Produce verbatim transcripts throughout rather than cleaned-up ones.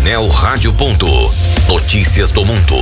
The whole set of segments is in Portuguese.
Neo Rádio. Notícias do mundo.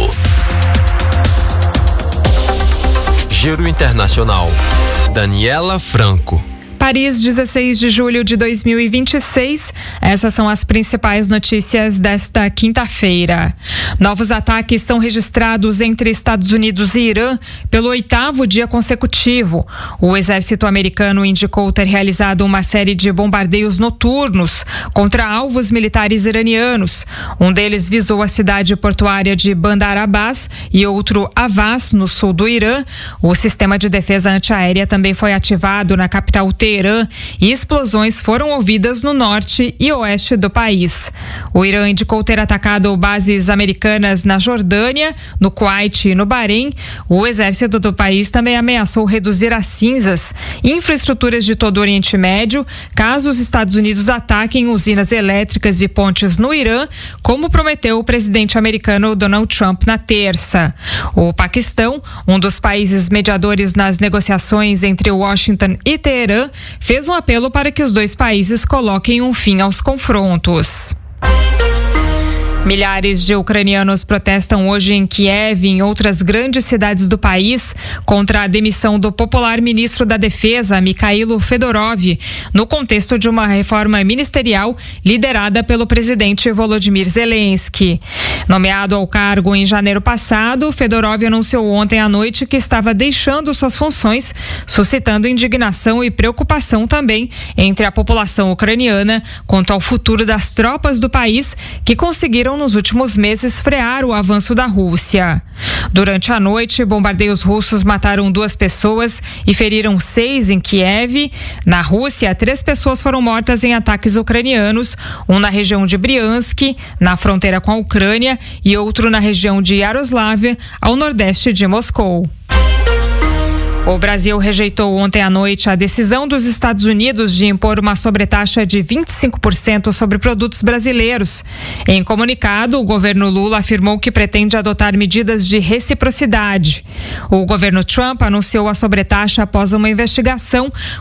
Giro Internacional. Daniela Franco. Paris, dezesseis de julho de dois mil e vinte e seis. Essas são as principais notícias desta quinta-feira. Novos ataques são registrados entre Estados Unidos e Irã pelo oitavo dia consecutivo. O exército americano indicou ter realizado uma série de bombardeios noturnos contra alvos militares iranianos. Um deles visou a cidade portuária de Bandar Abbas e outro Avaz, no sul do Irã. O sistema de defesa antiaérea também foi ativado na capital Teherã e explosões foram ouvidas no norte e oeste do país. O Irã indicou ter atacado bases americanas na Jordânia, no Kuwait e no Bahrein. O exército do país também ameaçou reduzir a cinzas infraestruturas de todo o Oriente Médio caso os Estados Unidos ataquem usinas elétricas e pontes no Irã, como prometeu o presidente americano Donald Trump na terça. O Paquistão, um dos países mediadores nas negociações entre Washington e Teherã, fez um apelo para que os dois países coloquem um fim aos confrontos. Milhares de ucranianos protestam hoje em Kiev e em outras grandes cidades do país contra a demissão do popular ministro da Defesa, Mikhailo Fedorov, no contexto de uma reforma ministerial liderada pelo presidente Volodymyr Zelensky. Nomeado ao cargo em janeiro passado, Fedorov anunciou ontem à noite que estava deixando suas funções, suscitando indignação e preocupação também entre a população ucraniana quanto ao futuro das tropas do país que conseguiram nos últimos meses frear o avanço da Rússia. Durante a noite, bombardeios russos mataram duas pessoas e feriram seis em Kiev. Na Rússia, três pessoas foram mortas em ataques ucranianos, um na região de Briansk, na fronteira com a Ucrânia, e outro na região de Yaroslavl, ao nordeste de Moscou. O Brasil rejeitou ontem à noite a decisão dos Estados Unidos de impor uma sobretaxa de vinte e cinco por cento sobre produtos brasileiros. Em comunicado, o governo Lula afirmou que pretende adotar medidas de reciprocidade. O governo Trump anunciou a sobretaxa após uma investigação